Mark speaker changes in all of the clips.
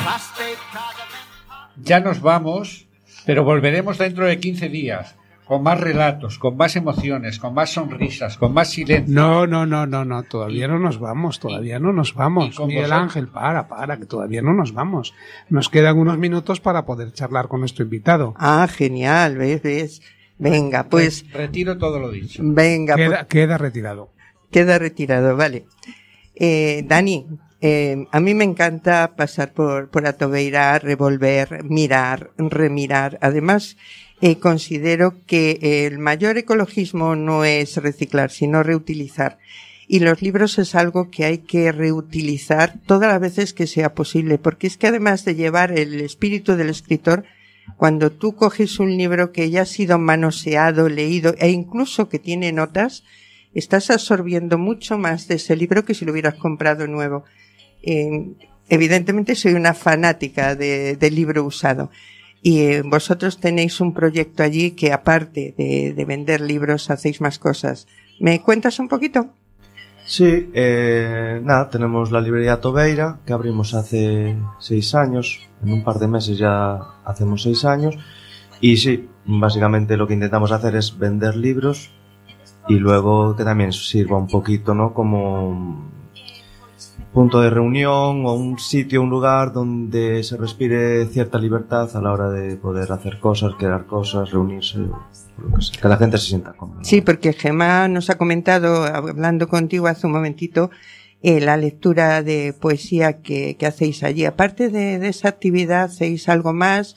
Speaker 1: Ya nos vamos, pero volveremos dentro de 15 días, con más relatos, con más emociones, con más sonrisas, con más silencio.
Speaker 2: No, todavía no nos vamos, Miguel Ángel, para, que todavía no nos vamos. Nos quedan unos minutos para poder charlar con nuestro invitado.
Speaker 3: Ah, genial, ¿ves? Venga, pues...
Speaker 1: Retiro todo lo dicho.
Speaker 3: Venga,
Speaker 2: queda retirado.
Speaker 3: Queda retirado, vale. Dani, a mí me encanta pasar por Atobeira, revolver, mirar, remirar. Además, considero que el mayor ecologismo no es reciclar, sino reutilizar. Y los libros es algo que hay que reutilizar todas las veces que sea posible, porque es que además de llevar el espíritu del escritor, cuando tú coges un libro que ya ha sido manoseado, leído e incluso que tiene notas, estás absorbiendo mucho más de ese libro que si lo hubieras comprado nuevo. Evidentemente soy una fanática del libro usado. Y vosotros tenéis un proyecto allí que aparte de vender libros hacéis más cosas. ¿Me cuentas un poquito?
Speaker 4: Sí, tenemos la librería Atobeira, que abrimos hace 6 años. En un par de meses ya hacemos 6 años. Y sí, básicamente lo que intentamos hacer es vender libros y luego que también sirva un poquito, ¿no?, como punto de reunión o un sitio, un lugar donde se respire cierta libertad a la hora de poder hacer cosas, crear cosas, reunirse, lo que sea, que la gente se sienta cómoda.
Speaker 3: Sí, porque Gemma nos ha comentado, hablando contigo hace un momentito, la lectura de poesía que hacéis allí. Aparte de esa actividad, ¿hacéis algo más?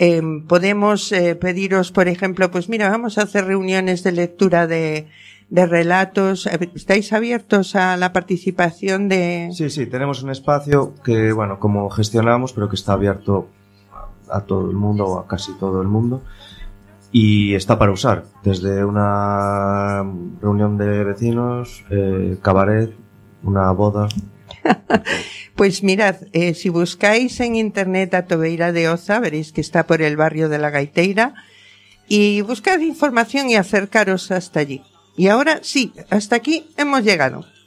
Speaker 3: Podemos pediros, por ejemplo, pues mira, vamos a hacer reuniones de lectura de relatos. ¿Estáis abiertos a la participación de...?
Speaker 4: Sí, tenemos un espacio que, bueno, como gestionamos, pero que está abierto a todo el mundo o a casi todo el mundo y está para usar, desde una reunión de vecinos, cabaret, una boda.
Speaker 3: Pues mirad, si buscáis en internet Atobeira de Oza, veréis que está por el barrio de la Gaiteira, y buscad información y acercaros hasta allí. Y ahora sí, hasta aquí hemos llegado.